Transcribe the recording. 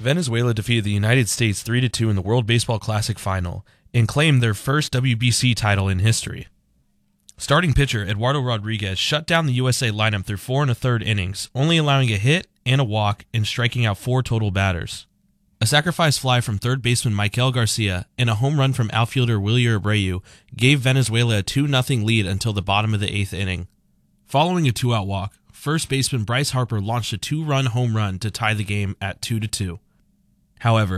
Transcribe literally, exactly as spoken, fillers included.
Venezuela defeated the United States three to two in the World Baseball Classic Final and claimed their first W B C title in history. Starting pitcher Eduardo Rodriguez shut down the U S A lineup through four and a third innings, only allowing a hit and a walk and striking out four total batters. A sacrifice fly from third baseman Michael Garcia and a home run from outfielder Wilyer Abreu gave Venezuela a two nothing lead until the bottom of the eighth inning. Following a two-out walk, first baseman Bryce Harper launched a two-run home run to tie the game at two to two. However,